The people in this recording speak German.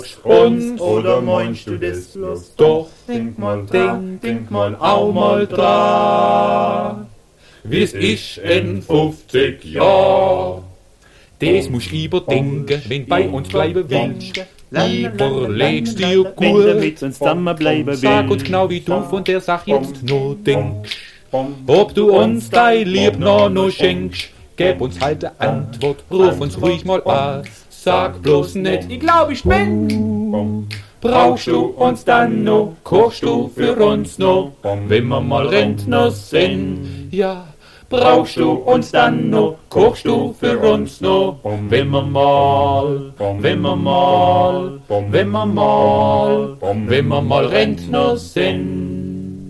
uns oder meinst du das bloß? Doch, denk mal auch mal dran, wie's ist in 50 Jahren. Das musst überdenken, wenn bei uns bleiben willst. Überlegst dir gut, mit uns zusammenbleiben sag uns genau, wie du von der Sache jetzt nur denkst. Ob du uns dein Lieb noch schenkst, gib uns halt eine Antwort, ruf uns ruhig mal an. Sag bloß nicht, ich glaub, ich bin. Brauchst du uns dann noch, kochst du für uns noch, wenn wir mal Rentner sind? Ja, brauchst du uns dann noch, kochst du für uns noch, wenn wir mal Rentner sind?